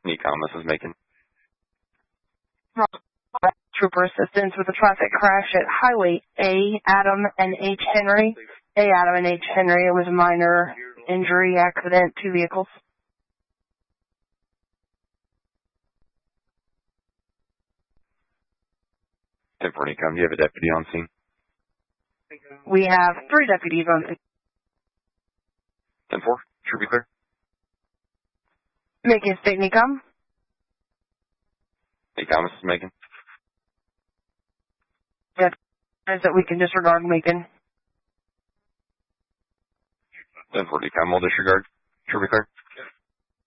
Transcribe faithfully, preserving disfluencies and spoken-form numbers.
Ecom, this is Macon. Trooper assistance with a traffic crash at Highway A, Adam and H. Henry. A, Adam and H. Henry. It was a minor injury accident, two vehicles. ten four Ecom, do you have a deputy on scene? We have three deputies on scene. ten four, should be clear. Macon State Ecom. Ecom, this is Macon. That is that we can disregard Macon. ten four Ecom, we'll disregard. Should be clear.